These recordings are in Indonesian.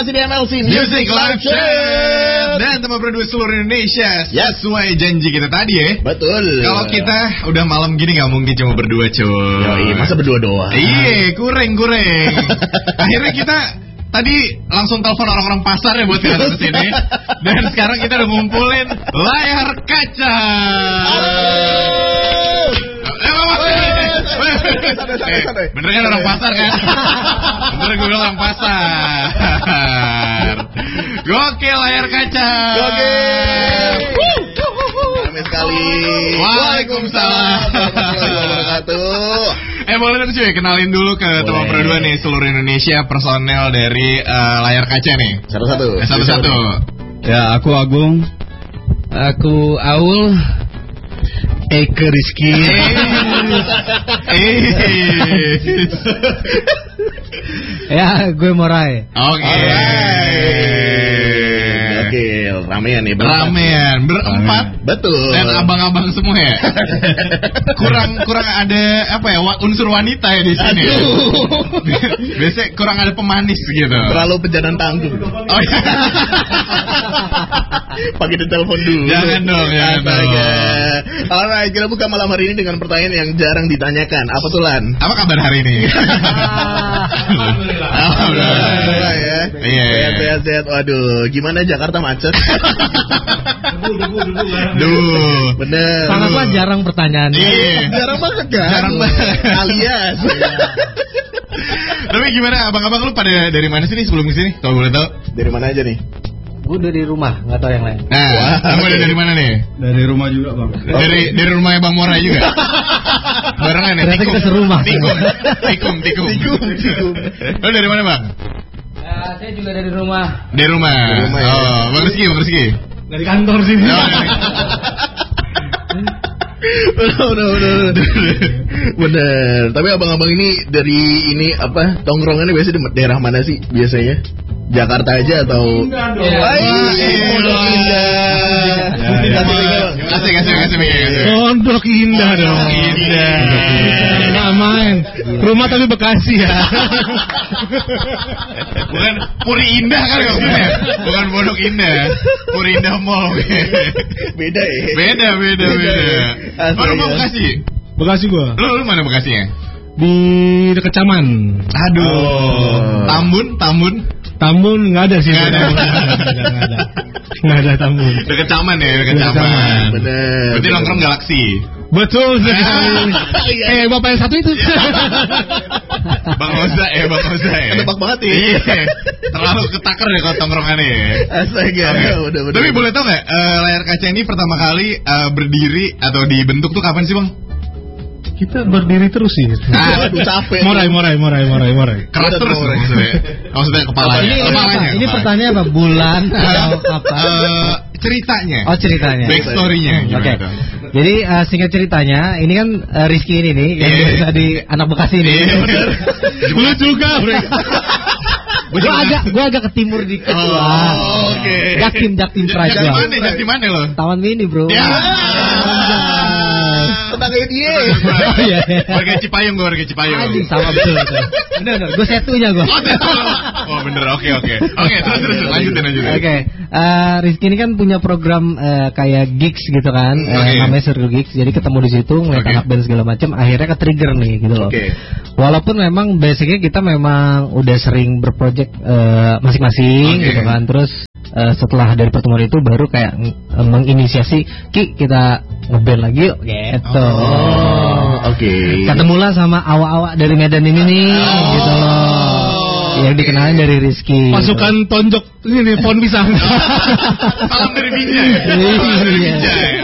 masih di MLC Music Live Chat. Dan teman berdua seluruh Indonesia. Sesuai janji kita tadi ya. Betul. Kalau kita udah malam gini gak mungkin cuma berdua cuy. Yoi, masa berdua doang. Iya, kurang. Akhirnya kita tadi langsung telepon orang-orang pasar ya buat datang ke sini. Dan sekarang kita udah ngumpulin layar kaca. Bener kan orang pasar kan? Bener gue bilang orang pasar. Gokil layar kaca. Gokil. Rame sekali. Waalaikumsalam warahmatullahi wabarakatuh. Boleh dong cuy, kenalin dulu ke teman berdua nih seluruh Indonesia personel dari layar kaca nih. Satu-satu. Ya, aku Agung. Aku Aul. Eke Rizky. Ya, gue Morai. Oke. Ramean nih. Ramean berempat. Betul. Dan abang-abang semua ya. kurang ada apa ya? Unsur wanita ya di sini. Biasanya kurang ada pemanis gitu. Terlalu pejanan tanggung. Oh iya. Pakai ditelepon dulu. Jangan dong. Alright, kita buka malam hari ini dengan pertanyaan yang jarang ditanyakan. Apa tuh, Lan? Apa kabar hari ini? Alhamdulillah ya. Iya. Sehat. Waduh, gimana Jakarta macet? Duh. Bener. Sangatlah jarang pertanyaannya. Iya. Jarang banget kan? Jarang banget. Alias. Tapi gimana abang-abang lu pada dari mana sih nih sebelum kesini? Kalau boleh tahu. Dari mana aja nih? Gue dari rumah, nggak tahu yang lain. Nah, kamu dari mana nih? Dari rumah juga, Bang. Dari rumahnya Bang Morai juga. Barengan ya. Ternyata kita serumah. Tikum. Lu dari mana, Bang? Saya juga dari rumah. Dari rumah. Ya. Oh, Bang Rizky. Dari kantor sini. Bener. Tapi abang-abang ini dari tongkrongannya biasanya di daerah mana sih biasanya? Jakarta aja atau? Pondok Indah. Pondok Indah dong. Nggak main. Rumah tapi Bekasi ya. Bukan Puri Indah kan maksudnya. Bukan Pondok Indah. Puri Indah Mall. Beda ya. Beda. Baru mau Bekasi. Bekasi gua. Lu mana Bekasinya? Di dekat Caman. Aduh. Tambun nggak ada sih. Nggak ada Tambun. Deket Caman ya, deket Caman. Bener. Berarti nongkrong Galaxy. Betul sekali. Bapak yang satu itu. Bang Oza ya. Ketebak banget ya. Terlalu ketakar ya kalau tongkrongannya ya. Astaga. Udah. Tapi boleh tau nggak layar kaca ini pertama kali berdiri atau dibentuk tuh kapan sih, Bang? Kita berdiri terus sih. Aduh, capek. Morai. Keras terus maksudnya kepalanya. Ini pertanyaan apa? Bulan atau apa? Ceritanya. Oh, ceritanya. Backstory-nya. Oke. Jadi singkat ceritanya, ini kan Rizky ini nih yang biasa di anak Bekasi ini. Lu juga, Bre. Gua agak ke timur dikit. Oke. Jaktim Pride gua. Jaktim mana lo? Taman Mini, Bro. Ya. Tetangga dia. Warga Cipayung. Anjing, sama betul. Bener. Gue setunya gue. Oh bener, oke. Terus lanjutin. Oke. Rizky ini kan punya program kayak gigs gitu kan, namanya Circle Gigs. Jadi ketemu di situ ngeliat anak band segala macam, akhirnya ke trigger nih gitu loh. Walaupun memang basicnya kita memang udah sering berproject masing-masing gitu kan. Terus setelah dari pertemuan itu baru kayak menginisiasi kita ngeband lagi yuk gitu. Ketemulah sama awak-awak dari Medan ini nih gitu loh. Yang dikenalin dari Rizky. Pasukan tonjok ini pohon pisang. Salam dari Binjai.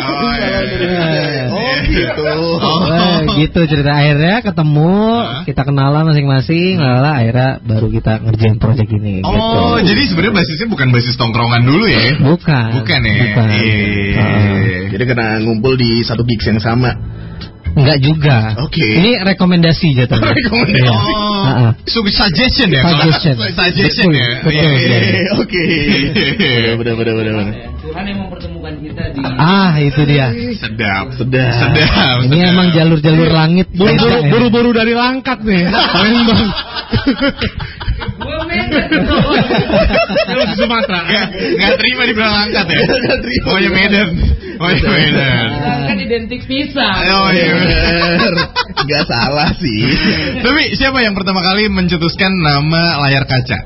Gitu cerita. Akhirnya ketemu, kita kenalan masing-masing, akhirnya baru kita ngerjain project ini. Oh, gitu. Jadi sebenarnya basisnya bukan basis tongkrongan dulu ya? Bukan ya. Jadi karena ngumpul di satu gigs yang sama. Enggak juga. Ini rekomendasi jatuhnya. Rekomendasi. Suggestion ya. Suggestion ya. Oke. Benar. Tuhan yang mempertemukan kita di. Itu dia. Sedap. Ini emang jalur-jalur langit. Buru-buru dari Langkat nih. Bang. Gue Lu di Sumatera. Enggak terima dibilang angkat ya. Maunya Medan. Kan identik pisang. Oh iya. Enggak salah sih. Tapi siapa yang pertama kali mencetuskan nama layar kaca?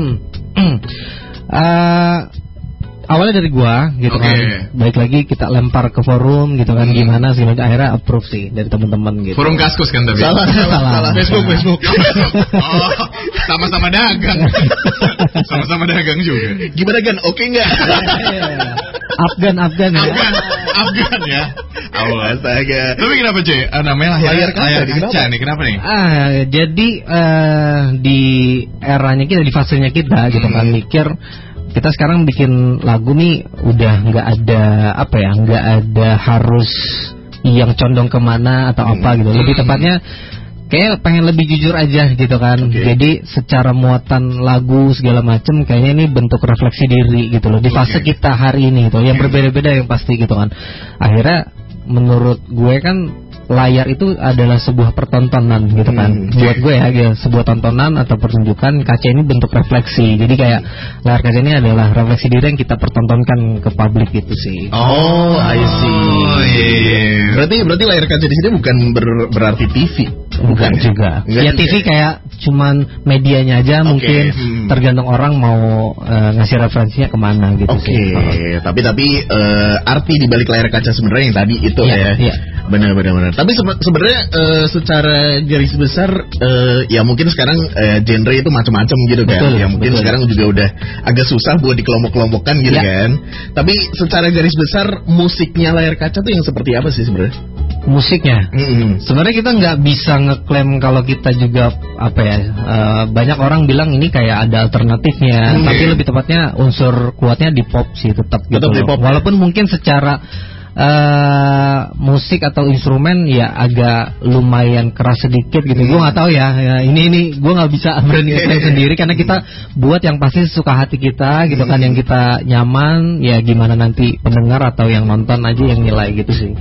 Awalnya dari gua gitu kan. Baik lagi kita lempar ke forum gitu kan, gimana sih, akhirnya approve sih dari teman-teman gitu. Forum Kaskus kan tapi. Salah. Facebook. Oh, sama-sama dagang. Sama-sama dagang juga. Gimana kan? Oke enggak? Afgan ya. Astaga. Tapi kenapa cuy? Namanya layar kaca nih. Kenapa nih? Jadi di eranya kita, di fasenya kita gitu kan, mikir kita sekarang bikin lagu nih udah nggak ada nggak ada harus yang condong kemana atau apa gitu. Lebih tepatnya kayak pengen lebih jujur aja gitu kan. Jadi secara muatan lagu segala macem kayaknya ini bentuk refleksi diri gitu loh di fase kita hari ini gitu, yang berbeda-beda yang pasti gitu kan. Akhirnya menurut gue kan layar itu adalah sebuah pertontonan gitu kan. Buat gue ya gitu, sebuah tontonan atau pertunjukan. Kaca ini bentuk refleksi. Jadi kayak layar kaca ini adalah refleksi diri yang kita pertontonkan ke publik gitu sih. Oh, I see. Berarti layar kaca di sini bukan berarti TV. Bukan juga. Ya TV kayak cuman medianya aja, mungkin tergantung orang mau ngasih referensinya kemana gitu sih. Tapi arti di balik layar kaca sebenarnya yang tadi itu ya. Benar. Tapi sebenarnya secara garis besar ya mungkin sekarang genre itu macam-macam gitu kan. Ya mungkin sekarang juga udah agak susah buat dikelompok-kelompokkan gitu kan. Tapi secara garis besar musiknya layar kaca tuh yang seperti apa sih sebenarnya? Musiknya, sebenarnya kita nggak bisa ngeklaim kalau kita juga banyak orang bilang ini kayak ada alternatifnya, tapi lebih tepatnya unsur kuatnya di pop sih tetap gitu. Walaupun mungkin secara musik atau instrumen ya agak lumayan keras sedikit gitu. Gue nggak tahu ya ini gue nggak bisa berani ngeklaim sendiri karena kita buat yang pasti suka hati kita gitu kan, yang kita nyaman. Ya gimana nanti pendengar atau yang nonton aja yang nilai gitu sih.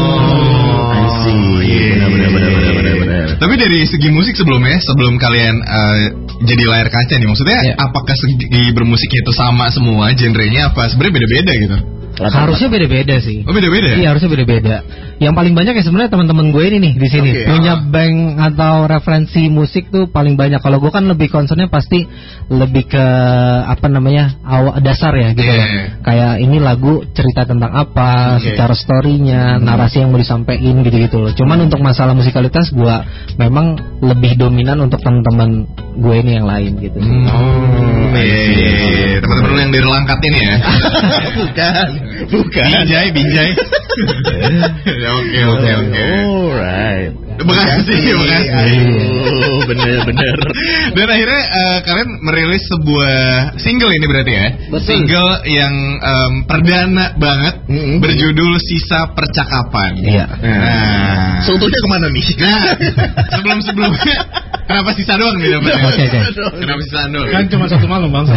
Benar. Tapi dari segi musik sebelum kalian jadi layar kaca nih, maksudnya apakah segi bermusiknya itu sama semua genrenya, apa sebenarnya beda-beda gitu? Harusnya beda-beda sih. Oh, beda-beda? Iya, harusnya beda-beda. Yang paling banyak ya sebenarnya teman-teman gue ini nih di sini punya bank atau referensi musik tuh paling banyak. Kalau gue kan lebih concernnya pasti lebih ke dasar ya gitu ya. Kayak ini lagu cerita tentang apa, secara story-nya, narasi yang mau disampaikan gitu-gitu loh. Cuman untuk masalah musikalitas gue memang lebih dominan untuk teman-teman gue ini yang lain gitu. Teman-teman yang dari Langkat ini ya. Bukan. Binjai. Oke. Alright. Bekasi. Bener. Dan akhirnya kalian merilis sebuah single ini berarti ya. Betul. Single yang perdana banget, berjudul Sisa Percakapan. Iya. Sebetulnya kemana nih? Nah, sebelumnya kenapa sisa doang nih dapetnya? Oke. Kenapa sisa doang? Kan cuma satu malam bang.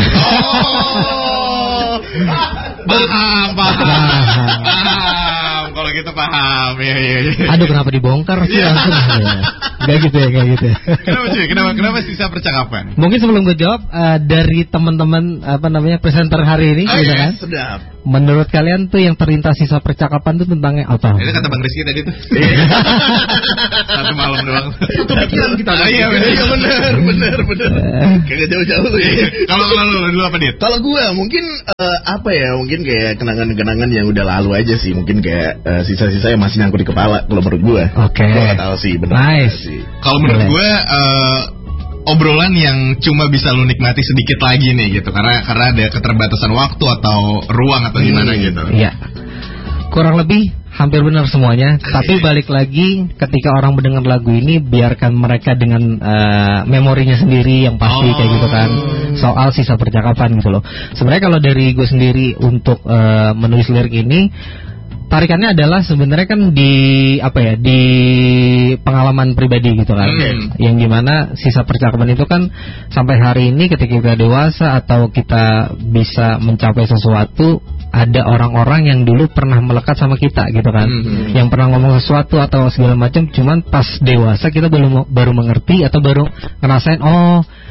Paham. Kalau gitu paham. Iya. Aduh, kenapa dibongkar sih langsung? Gak gitu ya. Kenapa sisa percakapan? Mungkin sebelum gue jawab, dari teman-teman presenter hari ini gitu kan. Sedap. Menurut kalian tuh yang terlintas sisa percakapan tuh tentangnya apa? Itu kata Bang Rizky tadi tuh. Satu malam doang. Itu pikiran kita. Iya benar. Kagak jauh-jauh ya. Kalau lu dulu apa, Dit? Kalau gue mungkin mungkin kayak kenangan-kenangan yang udah lalu aja sih. Mungkin kayak sisa-sisa yang masih nyangkut di kepala kalau menurut gue. Oke. Gue gak tahu sih benar. Nice. Kalau menurut gue obrolan yang cuma bisa lu nikmati sedikit lagi nih gitu, karena ada keterbatasan waktu atau ruang atau gimana gitu. Iya. Kurang lebih hampir benar semuanya. Tapi balik lagi, ketika orang mendengar lagu ini, biarkan mereka dengan memorinya sendiri yang pasti kayak gitu kan. Soal sisa percakapan gitu loh. Sebenarnya kalau dari gue sendiri untuk menulis lirik ini, tarikannya adalah sebenarnya kan di pengalaman pribadi gitu kan. Yang gimana sisa percakapan itu kan sampai hari ini ketika kita dewasa atau kita bisa mencapai sesuatu, ada orang-orang yang dulu pernah melekat sama kita gitu kan. Yang pernah ngomong sesuatu atau segala macam, cuman pas dewasa kita baru mengerti atau baru ngerasain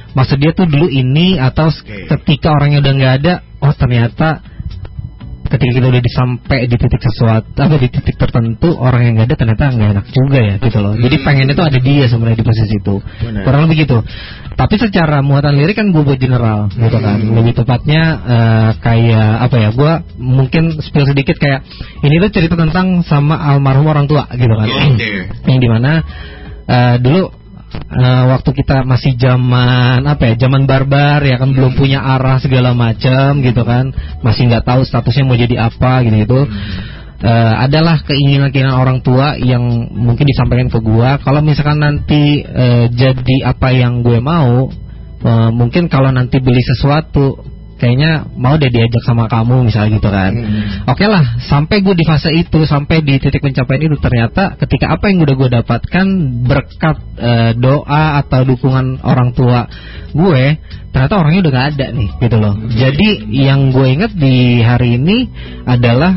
maksud dia tuh dulu ini, atau ketika orangnya udah nggak ada, oh ternyata ketika kita udah sampai di titik sesuatu, di titik tertentu, orang yang nggak ada ternyata nggak enak juga ya gitu loh. Jadi pengennya tuh ada dia sebenarnya di posisi itu. Kurang lebih gitu. Tapi secara muatan lirik kan gue buat general gitu kan. Lebih tepatnya kayak apa ya? Gue mungkin spill sedikit kayak ini tuh cerita tentang sama almarhum orang tua gitu kan. Yang dimana dulu waktu kita masih zaman zaman barbar ya kan, belum punya arah segala macam gitu kan, masih nggak tahu statusnya mau jadi apa gitu. Adalah keinginan orang tua yang mungkin disampaikan ke gua, kalau misalkan nanti jadi apa yang gue mau, mungkin kalau nanti beli sesuatu kayaknya mau deh diajak sama kamu misalnya gitu kan. Oke lah, sampai gue di fase itu, sampai di titik pencapaian itu, ternyata ketika apa yang udah gue dapatkan berkat doa atau dukungan orang tua gue, ternyata orangnya udah gak ada nih gitu loh. Jadi yang gue inget di hari ini adalah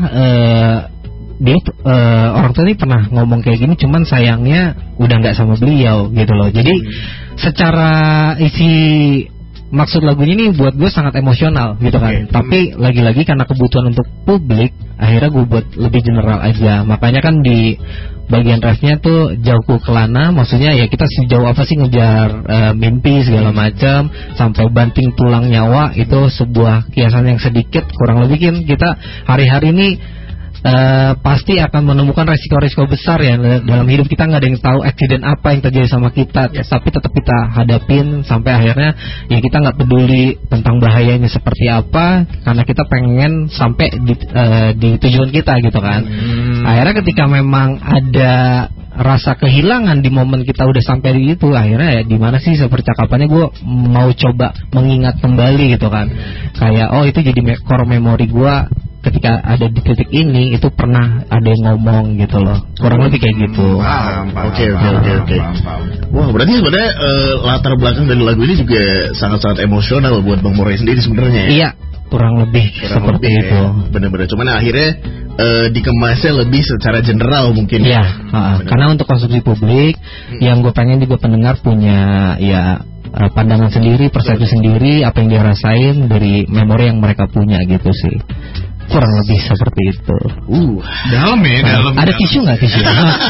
dia orang tua ini pernah ngomong kayak gini, cuman sayangnya udah gak sama beliau gitu loh. Jadi secara isi maksud lagunya ini buat gue sangat emosional gitu kan. Tapi lagi-lagi karena kebutuhan untuk publik, akhirnya gue buat lebih general aja. Makanya kan di bagian refnya tuh jauhku kelana, maksudnya ya kita sejauh apa sih ngejar mimpi segala macam sampai banting tulang nyawa. Itu sebuah kiasan yang sedikit, kurang lebih kan kita hari-hari ini pasti akan menemukan resiko-resiko besar ya dalam hidup kita. Nggak ada yang tahu accident apa yang terjadi sama kita, tapi tetap kita hadapin sampai akhirnya ya kita nggak peduli tentang bahayanya seperti apa, karena kita pengen sampai di tujuan kita gitu kan. Akhirnya ketika memang ada rasa kehilangan di momen kita udah sampai di itu, akhirnya ya di mana sih sepercakapannya gue mau coba mengingat kembali gitu kan, kayak oh itu jadi core memory gue ketika ada di titik ini, itu pernah ada yang ngomong gitu loh, kurang lebih kayak gitu. Oke. Wah, berarti sebenarnya latar belakang dari lagu ini juga sangat-sangat emosional buat Bang Moray sendiri sebenarnya. Iya, kurang lebih seperti itu. Bener-bener, cuman akhirnya dikemasnya lebih secara general mungkin. Iya, karena untuk konsumsi publik, yang gue pengen juga pendengar punya ya pandangan sendiri, persepsi sendiri, apa yang dia rasain dari memori yang mereka punya gitu sih. Kurang lebih seperti itu. Dalam ya, dalam. Ada tisu nggak tisu?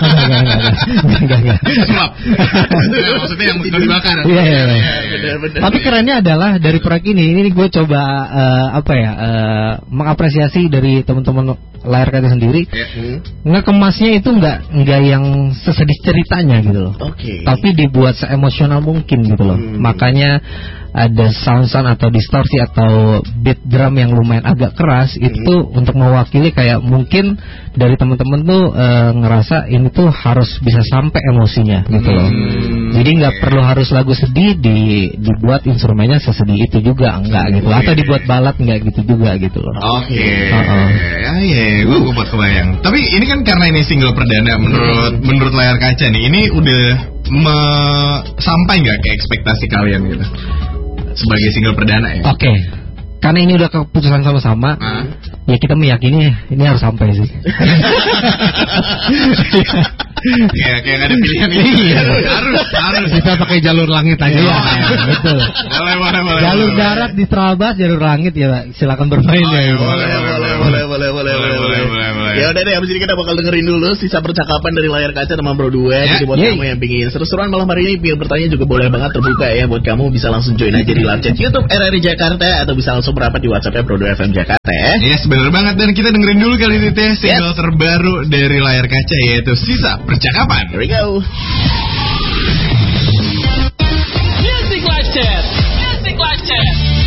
Enggak. Maksudnya yang dibakar. Iya. Tapi kerennya adalah dari proyek ini gue coba mengapresiasi dari teman-teman layar kaca sendiri. Ngekemasnya itu nggak yang sesedih ceritanya gitu loh. Tapi dibuat seemosional mungkin gitu loh. Makanya ada sound atau distorsi atau beat drum yang lumayan agak keras, itu untuk mewakili kayak mungkin dari teman-teman tuh ngerasa ini tuh harus bisa sampai emosinya gitu loh. Jadi nggak perlu harus lagu sedih dibuat instrumennya sesedih itu juga, enggak gitu. Atau dibuat balad, enggak gitu juga gitu loh. Gue buat kebayang. Tapi ini kan karena ini single perdana menurut layar kaca nih, ini udah sampai nggak ke ekspektasi kalian gitu sebagai single perdana ya? Karena ini udah keputusan sama-sama, ya kita meyakini ini harus sampai sih. Kayak ada pilihan ini. Harus. Kita pakai jalur langit aja. Betul. Boleh. Jalur darat di Trabas, jalur langit ya silakan bermain ya. Boleh. Ya udah deh, abis ini kita bakal dengerin dulu sisa percakapan dari layar kaca sama Bro Duet. Jadi buat kamu yang pingin seru-seruan malam hari ini, pingin bertanya juga boleh banget, terbuka ya buat kamu. Bisa langsung join aja di live chat YouTube RRI Jakarta, atau bisa langsung berapat di WhatsApp-nya Pro 2 FM Jakarta ya. Yes, bener banget. Dan kita dengerin dulu kali ini single terbaru dari layar kaca, yaitu Sisa Percakapan. Here we go.